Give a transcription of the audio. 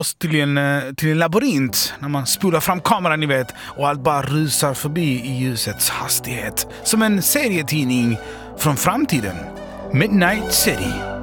oss till en labyrint när man spolar fram kameran, ni vet, och allt bara rusar förbi i ljusets hastighet. Som en serietidning från framtiden. Midnight City.